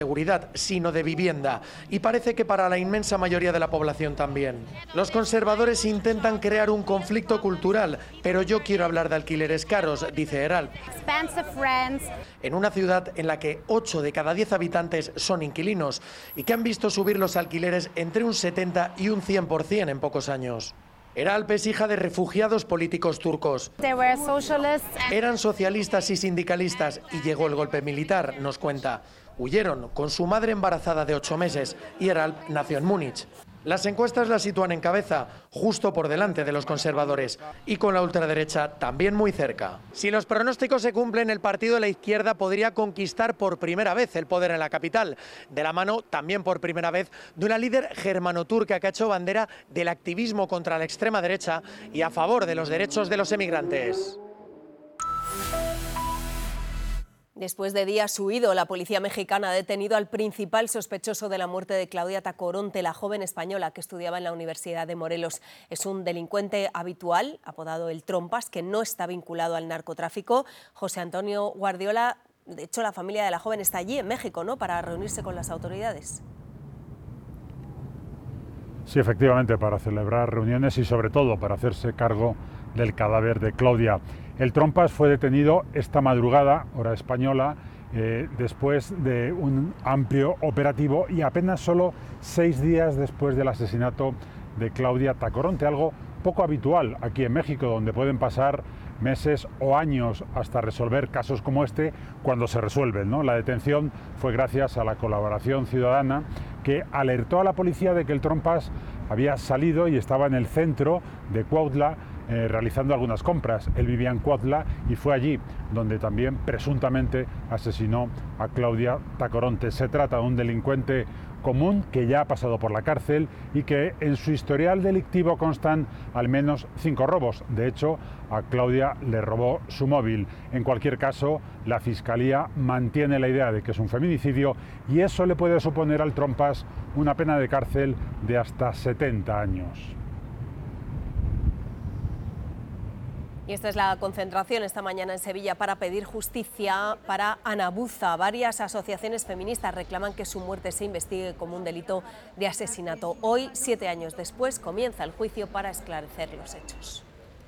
seguridad, sino de vivienda, y parece que para la inmensa mayoría de la población también. Los conservadores intentan crear un conflicto cultural, pero yo quiero hablar de alquileres caros, dice Herald. En una ciudad en la que 8 de cada 10 habitantes son inquilinos y que han visto subir los alquileres entre un 70 y un 100% en pocos años. Herald es hija de refugiados políticos turcos. Eran socialistas y sindicalistas y llegó el golpe militar, nos cuenta. Huyeron con su madre embarazada de 8 meses y Herald nació en Múnich. Las encuestas la sitúan en cabeza, justo por delante de los conservadores, y con la ultraderecha también muy cerca. Si los pronósticos se cumplen, el partido de la izquierda podría conquistar por primera vez el poder en la capital, de la mano también por primera vez de una líder germano-turca que ha hecho bandera del activismo contra la extrema derecha y a favor de los derechos de los emigrantes. Después de días huido, la policía mexicana ha detenido al principal sospechoso de la muerte de Claudia Tacoronte, la joven española que estudiaba en la Universidad de Morelos. Es un delincuente habitual, apodado el Trompas, que no está vinculado al narcotráfico. José Antonio Guardiola, de hecho la familia de la joven está allí en México, ¿no?, para reunirse con las autoridades. Sí, efectivamente, para celebrar reuniones y sobre todo para hacerse cargo del cadáver de Claudia. El Trompas fue detenido esta madrugada, hora española, después de un amplio operativo y apenas solo 6 días después del asesinato de Claudia Tacoronte, algo poco habitual aquí en México, donde pueden pasar meses o años hasta resolver casos como este, cuando se resuelven, ¿no? La detención fue gracias a la colaboración ciudadana que alertó a la policía de que el Trompas había salido y estaba en el centro de Cuautla realizando algunas compras. Él vivía en Cuautla y fue allí donde también presuntamente asesinó a Claudia Tacoronte. Se trata de un delincuente común que ya ha pasado por la cárcel y que en su historial delictivo constan al menos 5 robos. De hecho, a Claudia le robó su móvil. En cualquier caso, la Fiscalía mantiene la idea de que es un feminicidio y eso le puede suponer al Trompas una pena de cárcel de hasta 70 años. Y esta es la concentración esta mañana en Sevilla para pedir justicia para Ana Buza. Varias asociaciones feministas reclaman que su muerte se investigue como un delito de asesinato. Hoy, 7 años después, comienza el juicio para esclarecer los hechos.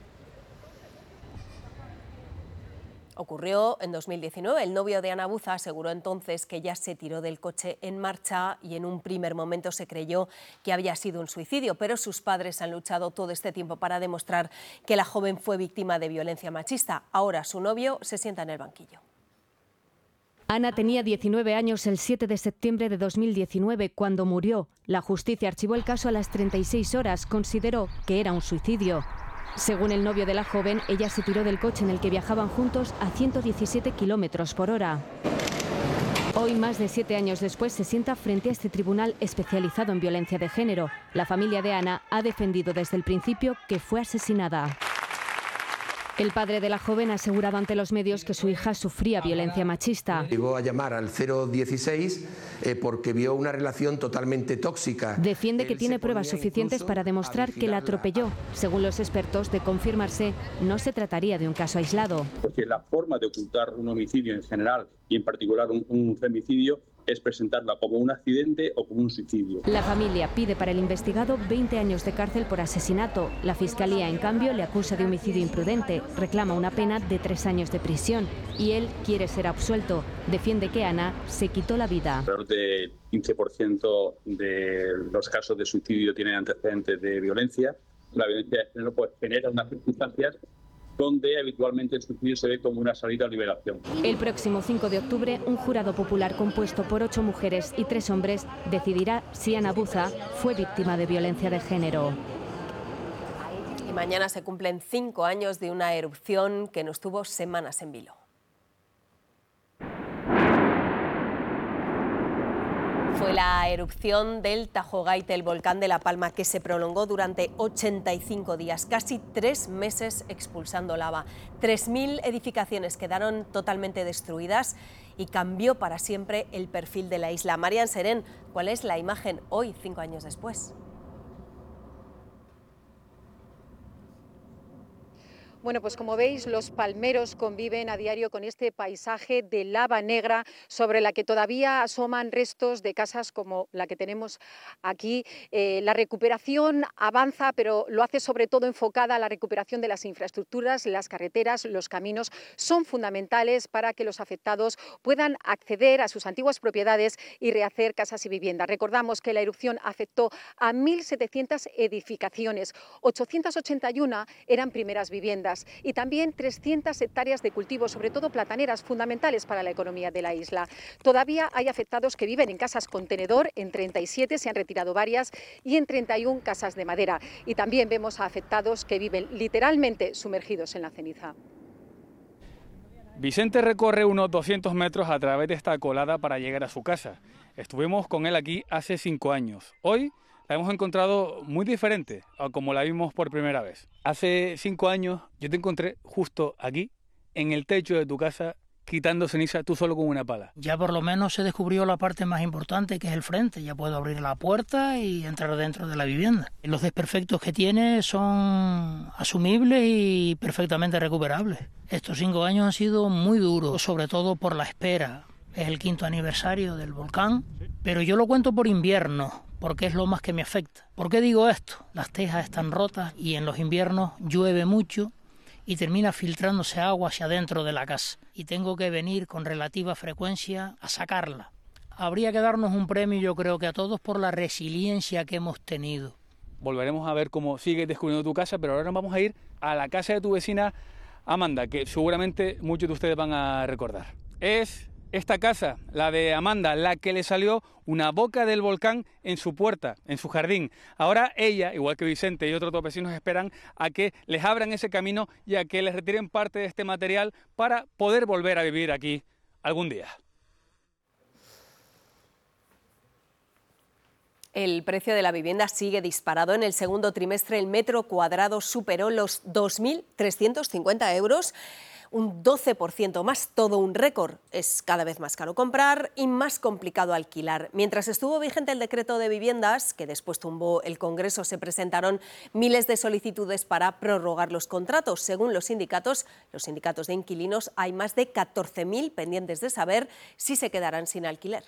Ocurrió en 2019. El novio de Ana Buza aseguró entonces que ella se tiró del coche en marcha y en un primer momento se creyó que había sido un suicidio, pero sus padres han luchado todo este tiempo para demostrar que la joven fue víctima de violencia machista. Ahora su novio se sienta en el banquillo. Ana tenía 19 años el 7 de septiembre de 2019 cuando murió. La justicia archivó el caso a las 36 horas. Consideró que era un suicidio. Según el novio de la joven, ella se tiró del coche en el que viajaban juntos a 117 kilómetros por hora. Hoy, más de 7 años después, se sienta frente a este tribunal especializado en violencia de género. La familia de Ana ha defendido desde el principio que fue asesinada. El padre de la joven ha asegurado ante los medios que su hija sufría violencia machista. Llegó a llamar al 016 porque vio una relación totalmente tóxica. Defiende que tiene pruebas suficientes para demostrar que la atropelló. Según los expertos, de confirmarse, no se trataría de un caso aislado. Porque la forma de ocultar un homicidio en general y en particular un femicidio es presentarla como un accidente o como un suicidio. La familia pide para el investigado 20 años de cárcel por asesinato. La Fiscalía, en cambio, le acusa de homicidio imprudente. Reclama una pena de 3 años de prisión y él quiere ser absuelto. Defiende que Ana se quitó la vida. Alrededor del 15% de los casos de suicidio tienen antecedentes de violencia. La violencia de género pues genera unas circunstancias donde habitualmente el suicidio se ve como una salida a liberación. El próximo 5 de octubre, un jurado popular compuesto por 8 mujeres y 3 hombres decidirá si Ana Buza fue víctima de violencia de género. Y mañana se cumplen 5 años de una erupción que nos tuvo semanas en vilo. Fue la erupción del Tajogaite, el volcán de La Palma, que se prolongó durante 85 días, casi 3 meses expulsando lava. 3.000 edificaciones quedaron totalmente destruidas y cambió para siempre el perfil de la isla. Marian Serén, ¿cuál es la imagen hoy, 5 años después? Bueno, pues como veis, los palmeros conviven a diario con este paisaje de lava negra sobre la que todavía asoman restos de casas como la que tenemos aquí. La recuperación avanza, pero lo hace sobre todo enfocada a la recuperación de las infraestructuras, las carreteras, los caminos. Son fundamentales para que los afectados puedan acceder a sus antiguas propiedades y rehacer casas y viviendas. Recordamos que la erupción afectó a 1.700 edificaciones, 881 eran primeras viviendas y también 300 hectáreas de cultivos, sobre todo plataneras, fundamentales para la economía de la isla. Todavía hay afectados que viven en casas contenedor, en 37 se han retirado varias y en 31 casas de madera. Y también vemos a afectados que viven literalmente sumergidos en la ceniza. Vicente recorre unos 200 metros a través de esta colada para llegar a su casa. Estuvimos con él aquí hace 5 años. Hoy la hemos encontrado muy diferente a como la vimos por primera vez. Hace 5 años yo te encontré justo aquí, en el techo de tu casa, quitando ceniza tú solo con una pala. Ya por lo menos se descubrió la parte más importante, que es el frente. Ya puedo abrir la puerta y entrar dentro de la vivienda. Los desperfectos que tiene son asumibles y perfectamente recuperables. Estos 5 años han sido muy duros, sobre todo por la espera. Es el 5º aniversario del volcán, pero yo lo cuento por invierno, porque es lo más que me afecta. ¿Por qué digo esto? Las tejas están rotas y en los inviernos llueve mucho y termina filtrándose agua hacia adentro de la casa. Y tengo que venir con relativa frecuencia a sacarla. Habría que darnos un premio, yo creo que a todos, por la resiliencia que hemos tenido. Volveremos a ver cómo sigues descubriendo tu casa, pero ahora nos vamos a ir a la casa de tu vecina Amanda, que seguramente muchos de ustedes van a recordar. Es esta casa, la de Amanda, la que le salió una boca del volcán en su puerta, en su jardín. Ahora ella, igual que Vicente y otros dos vecinos, esperan a que les abran ese camino y a que les retiren parte de este material para poder volver a vivir aquí algún día. El precio de la vivienda sigue disparado. En el segundo trimestre el metro cuadrado superó los 2.350 euros. Un 12% más, todo un récord. Es cada vez más caro comprar y más complicado alquilar. Mientras estuvo vigente el decreto de viviendas, que después tumbó el Congreso, se presentaron miles de solicitudes para prorrogar los contratos. Según los sindicatos de inquilinos, hay más de 14.000 pendientes de saber si se quedarán sin alquiler.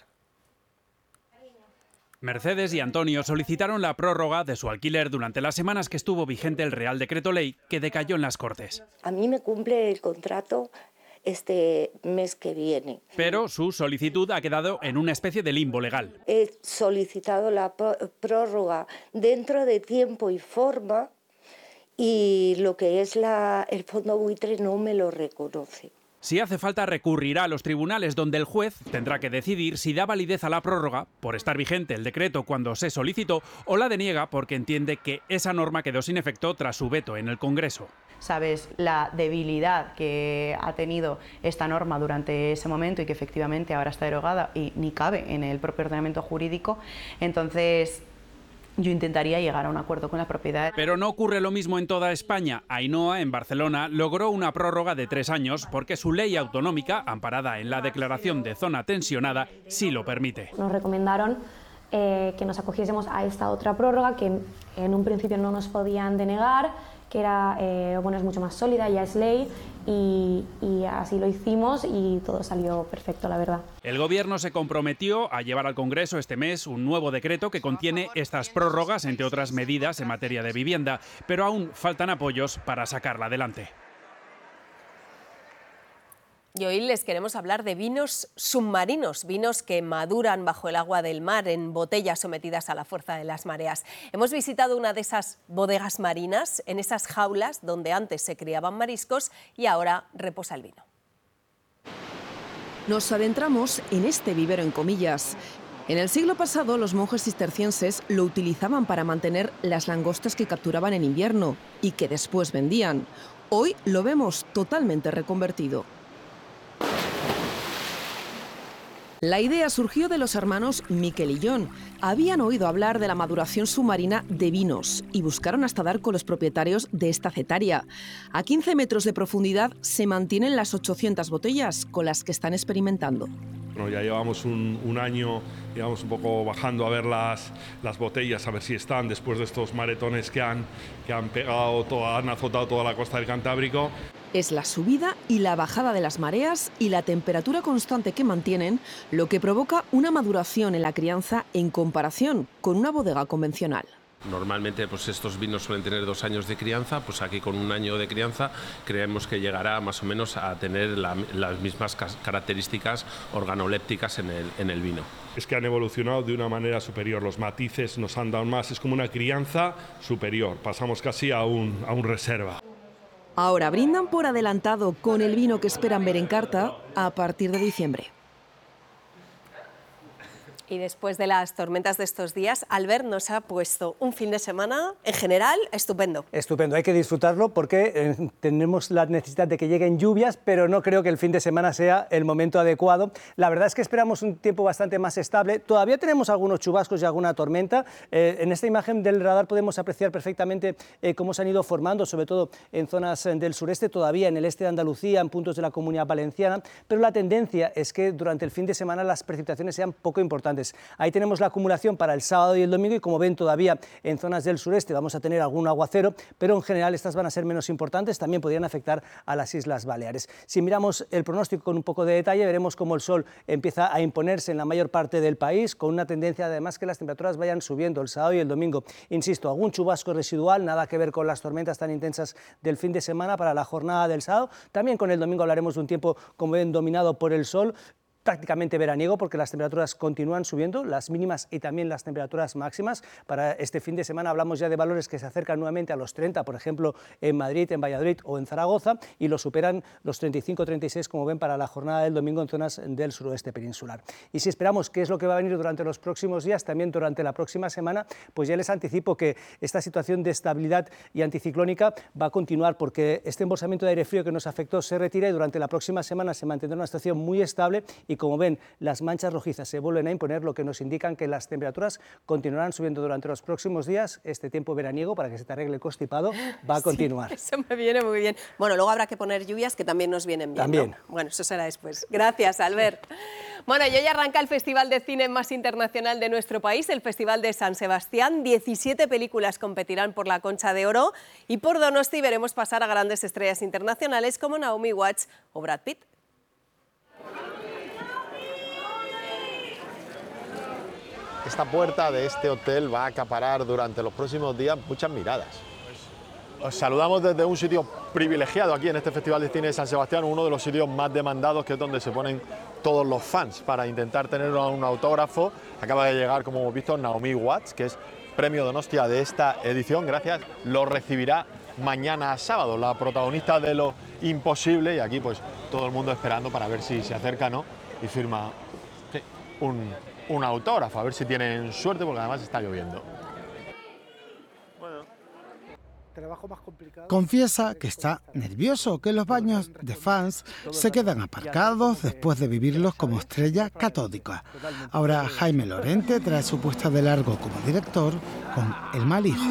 Mercedes y Antonio solicitaron la prórroga de su alquiler durante las semanas que estuvo vigente el Real Decreto Ley, que decayó en las Cortes. A mí me cumple el contrato este mes que viene. Pero su solicitud ha quedado en una especie de limbo legal. He solicitado la prórroga dentro de tiempo y forma y lo que es el fondo buitre no me lo reconoce. Si hace falta, recurrirá a los tribunales, donde el juez tendrá que decidir si da validez a la prórroga por estar vigente el decreto cuando se solicitó o la deniega porque entiende que esa norma quedó sin efecto tras su veto en el Congreso. Sabes la debilidad que ha tenido esta norma durante ese momento y que efectivamente ahora está derogada y ni cabe en el propio ordenamiento jurídico, entonces yo intentaría llegar a un acuerdo con la propiedad. Pero no ocurre lo mismo en toda España. Ainhoa, en Barcelona, logró una prórroga de 3 años porque su ley autonómica, amparada en la declaración de zona tensionada, sí lo permite. Nos recomendaron que nos acogiésemos a esta otra prórroga que en un principio no nos podían denegar, que era es mucho más sólida, ya es ley, y así lo hicimos y todo salió perfecto, la verdad. El Gobierno se comprometió a llevar al Congreso este mes un nuevo decreto que contiene estas prórrogas, entre otras medidas en materia de vivienda, pero aún faltan apoyos para sacarla adelante. Y hoy les queremos hablar de vinos submarinos, vinos que maduran bajo el agua del mar en botellas sometidas a la fuerza de las mareas. Hemos visitado una de esas bodegas marinas, en esas jaulas donde antes se criaban mariscos y ahora reposa el vino. Nos adentramos en este vivero en comillas. En el siglo pasado los monjes cistercienses lo utilizaban para mantener las langostas que capturaban en invierno y que después vendían. Hoy lo vemos totalmente reconvertido. La idea surgió de los hermanos Miquel y John. Habían oído hablar de la maduración submarina de vinos y buscaron hasta dar con los propietarios de esta cetaria. A 15 metros de profundidad se mantienen las 800 botellas con las que están experimentando. Bueno, ya llevamos un año, digamos, un poco bajando a ver las botellas, a ver si están después de estos maretones que han azotado toda la costa del Cantábrico. Es la subida y la bajada de las mareas y la temperatura constante que mantienen lo que provoca una maduración en la crianza en comparación con una bodega convencional. Normalmente pues estos vinos suelen tener 2 años de crianza, pues aquí con 1 año de crianza creemos que llegará más o menos a tener las mismas características organolépticas en el vino. Es que han evolucionado de una manera superior, los matices nos han dado más, es como una crianza superior, pasamos casi a un reserva. Ahora brindan por adelantado con el vino que esperan ver en carta a partir de diciembre. Y después de las tormentas de estos días, Albert nos ha puesto un fin de semana, en general, estupendo. Estupendo, hay que disfrutarlo porque tenemos la necesidad de que lleguen lluvias, pero no creo que el fin de semana sea el momento adecuado. La verdad es que esperamos un tiempo bastante más estable. Todavía tenemos algunos chubascos y alguna tormenta. En esta imagen del radar podemos apreciar perfectamente cómo se han ido formando, sobre todo en zonas del sureste, todavía en el este de Andalucía, en puntos de la Comunidad Valenciana, pero la tendencia es que durante el fin de semana las precipitaciones sean poco importantes. Ahí tenemos la acumulación para el sábado y el domingo y como ven todavía en zonas del sureste vamos a tener algún aguacero, pero en general estas van a ser menos importantes, también podrían afectar a las Islas Baleares. Si miramos el pronóstico con un poco de detalle veremos cómo el sol empieza a imponerse en la mayor parte del país, con una tendencia además que las temperaturas vayan subiendo el sábado y el domingo. Insisto, algún chubasco residual, nada que ver con las tormentas tan intensas del fin de semana para la jornada del sábado. También con el domingo hablaremos de un tiempo, como ven, dominado por el sol, prácticamente veraniego porque las temperaturas continúan subiendo, las mínimas y también las temperaturas máximas. Para este fin de semana hablamos ya de valores que se acercan nuevamente a los 30, por ejemplo en Madrid, en Valladolid o en Zaragoza, y lo superan los 35-36 como ven para la jornada del domingo en zonas del suroeste peninsular. Y si esperamos qué es lo que va a venir durante los próximos días, también durante la próxima semana, pues ya les anticipo que esta situación de estabilidad y anticiclónica va a continuar porque este embolsamiento de aire frío que nos afectó se retira y durante la próxima semana se mantendrá una situación muy estable y como ven las manchas rojizas se vuelven a imponer, lo que nos indican que las temperaturas continuarán subiendo durante los próximos días. Este tiempo veraniego, para que se te arregle el constipado, va a continuar. Sí, eso me viene muy bien. Bueno, luego habrá que poner lluvias que también nos vienen bien, también. ¿no? Bueno, eso será después. Gracias, Albert. Bueno, y hoy arranca el festival de cine más internacional de nuestro país, el Festival de San Sebastián. 17 películas competirán por la Concha de Oro y por Donosti veremos pasar a grandes estrellas internacionales como Naomi Watts o Brad Pitt. Esta puerta de este hotel va a acaparar durante los próximos días muchas miradas. Os saludamos desde un sitio privilegiado aquí en este Festival de Cine de San Sebastián, uno de los sitios más demandados, que es donde se ponen todos los fans para intentar tener un autógrafo. Acaba de llegar, como hemos visto, Naomi Watts, que es premio Donostia de esta edición. Gracias, lo recibirá mañana sábado, la protagonista de Lo Imposible, y aquí pues todo el mundo esperando para ver si se acerca, ¿no?, y firma un autógrafo, a ver si tienen suerte, porque además está lloviendo. Confiesa que está nervioso, que los baños de fans se quedan aparcados después de vivirlos como estrella catódica. Ahora Jaime Lorente trae su puesta de largo como director con El mal hijo.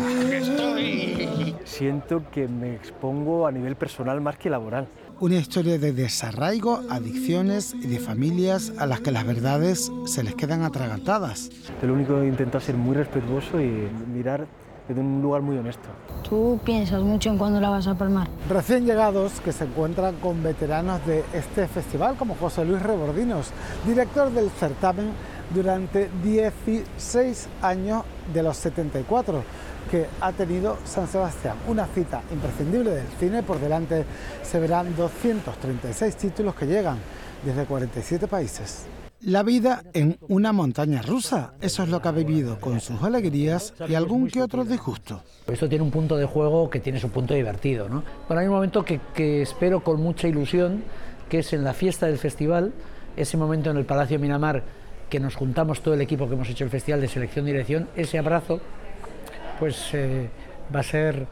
Siento que me expongo a nivel personal más que laboral. Una historia de desarraigo, adicciones y de familias a las que las verdades se les quedan atragantadas. Lo único que intento es ser muy respetuoso y mirar desde un lugar muy honesto. ¿Tú piensas mucho en cuándo la vas a palmar? Recién llegados que se encuentran con veteranos de este festival como José Luis Rebordinos, director del certamen durante 16 años de los 74 que ha tenido San Sebastián. Una cita imprescindible del cine. Por delante se verán 236 títulos que llegan desde 47 países. La vida en una montaña rusa, eso es lo que ha vivido, con sus alegrías y algún que otro disgusto. Esto tiene un punto de juego que tiene su punto divertido, ¿no? Bueno, hay un momento que espero con mucha ilusión, que es en la fiesta del festival, ese momento en el Palacio Miramar, que nos juntamos todo el equipo que hemos hecho el festival de selección y dirección, ese abrazo, pues va a ser...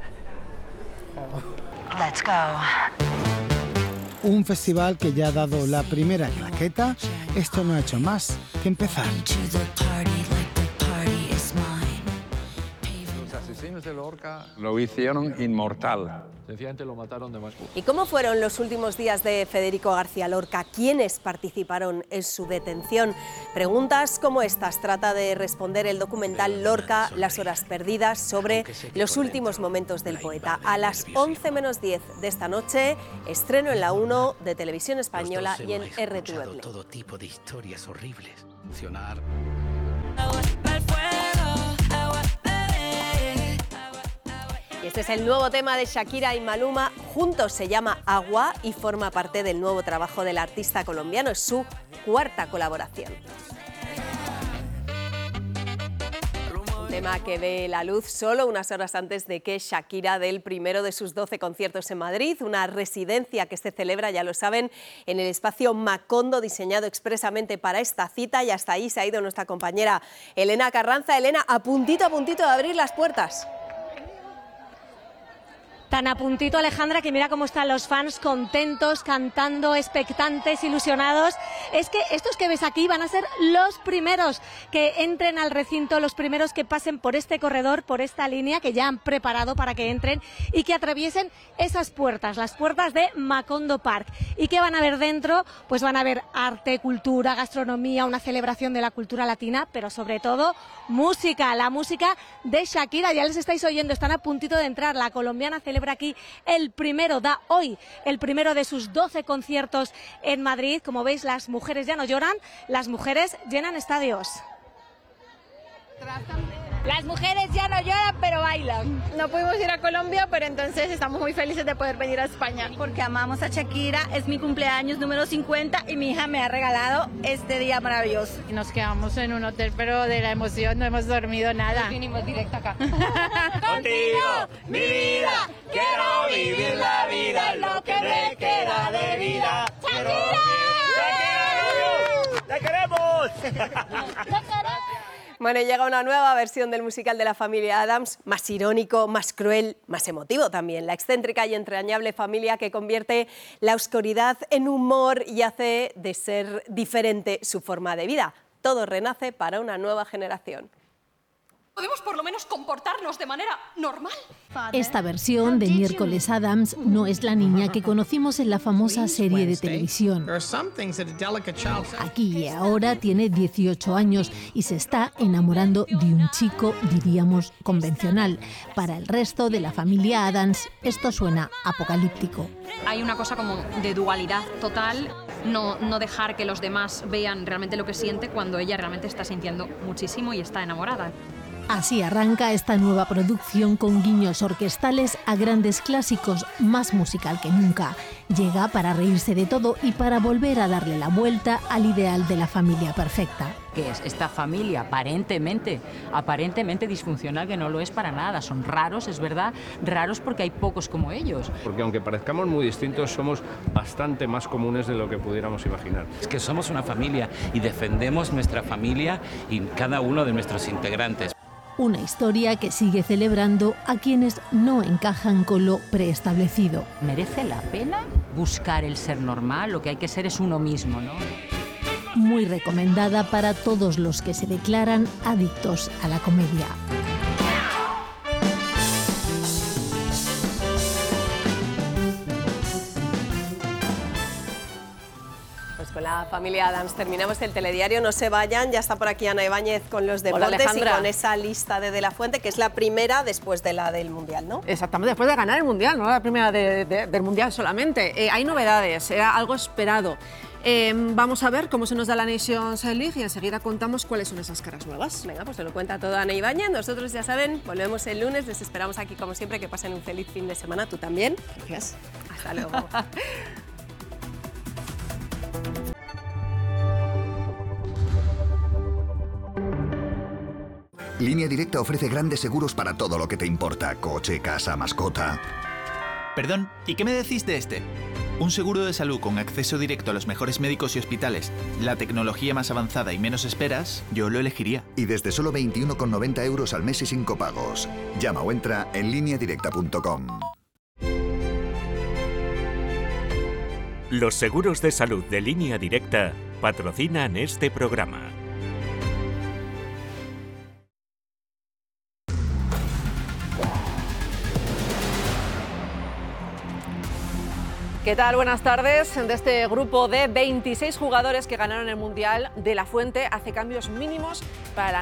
Let's go. Un festival que ya ha dado la primera claqueta, esto no ha hecho más que empezar. asesinos de Lorca lo hicieron inmortal. Sencillamente lo mataron de más gusto. ¿Y cómo fueron los últimos días de Federico García Lorca? ¿Quiénes participaron en su detención? Preguntas como estas trata de responder el documental Lorca, las horas perdidas, sobre los últimos momentos del poeta. A las 11 menos 10 de esta noche, estreno en la 1 de Televisión Española y en RTV. Todo tipo de historias horribles. Funcionar. Y este es el nuevo tema de Shakira y Maluma. Juntos se llama Agua y forma parte del nuevo trabajo del artista colombiano. Es su cuarta colaboración. Un tema que ve la luz solo unas horas antes de que Shakira dé el primero de sus 12 conciertos en Madrid, una residencia que se celebra, ya lo saben, en el espacio Macondo, diseñado expresamente para esta cita, y hasta ahí se ha ido nuestra compañera Elena Carranza. Elena, a puntito de abrir las puertas. Tan a puntito, Alejandra, que mira cómo están los fans contentos, cantando, expectantes, ilusionados. Es que estos que ves aquí van a ser los primeros que entren al recinto, los primeros que pasen por este corredor, por esta línea que ya han preparado para que entren y que atraviesen esas puertas, las puertas de Macondo Park. ¿Y qué van a ver dentro? Pues van a ver arte, cultura, gastronomía, una celebración de la cultura latina, pero sobre todo música, la música de Shakira. Ya les estáis oyendo, están a puntito de entrar. La colombiana celebra aquí da hoy el primero de sus 12 conciertos en Madrid. Como veis, las mujeres ya no lloran, las mujeres llenan estadios. Las mujeres ya no lloran, pero bailan. No pudimos ir a Colombia, pero entonces estamos muy felices de poder venir a España. Porque amamos a Shakira, es mi cumpleaños número 50 y mi hija me ha regalado este día maravilloso. Y nos quedamos en un hotel, pero de la emoción no hemos dormido nada. Nos vinimos directo acá. Contigo, mi vida, quiero vivir la vida, lo que me queda de vida. ¡Shakira! ¡Te queremos! Bueno, llega una nueva versión del musical de la familia Addams, más irónico, más cruel, más emotivo también. La excéntrica y entrañable familia que convierte la oscuridad en humor y hace de ser diferente su forma de vida. Todo renace para una nueva generación. ¿Podemos por lo menos comportarnos de manera normal? Esta versión de Miércoles Addams no es la niña que conocimos en la famosa serie de televisión. Aquí y ahora tiene 18 años y se está enamorando de un chico, diríamos, convencional. Para el resto de la familia Addams esto suena apocalíptico. Hay una cosa como de dualidad total, no dejar que los demás vean realmente lo que siente cuando ella realmente está sintiendo muchísimo y está enamorada. Así arranca esta nueva producción con guiños orquestales a grandes clásicos, más musical que nunca. Llega para reírse de todo y para volver a darle la vuelta al ideal de la familia perfecta. Que es esta familia aparentemente disfuncional, que no lo es para nada. Son raros, es verdad, raros porque hay pocos como ellos. Porque aunque parezcamos muy distintos, somos bastante más comunes de lo que pudiéramos imaginar. Es que somos una familia y defendemos nuestra familia y cada uno de nuestros integrantes. Una historia que sigue celebrando a quienes no encajan con lo preestablecido. Merece la pena buscar el ser normal, lo que hay que ser es uno mismo, ¿no? Muy recomendada para todos los que se declaran adictos a la comedia. Con la familia Addams terminamos el telediario. No se vayan, ya está por aquí Ana Ibáñez con los deportes y con esa lista de la Fuente, que es la primera después de la del Mundial, ¿no? Exactamente, después de ganar el Mundial, no la primera del Mundial solamente. Hay novedades, era algo esperado. Vamos a ver cómo se nos da la Nations League y enseguida contamos cuáles son esas caras nuevas. Venga, pues se lo cuenta todo Ana Ibáñez. Nosotros, ya saben, volvemos el lunes. Les esperamos aquí como siempre. Que pasen un feliz fin de semana. Tú también. Gracias. Hasta luego. Línea Directa ofrece grandes seguros para todo lo que te importa. Coche, casa, mascota. Perdón, ¿y qué me decís de este? Un seguro de salud con acceso directo a los mejores médicos y hospitales, la tecnología más avanzada y menos esperas, yo lo elegiría. Y desde solo 21,90 € al mes y sin copagos. Llama o entra en lineadirecta.com. Los seguros de salud de Línea Directa patrocinan este programa. ¿Qué tal? Buenas tardes. De este grupo de 26 jugadores que ganaron el Mundial, De la Fuente hace cambios mínimos para la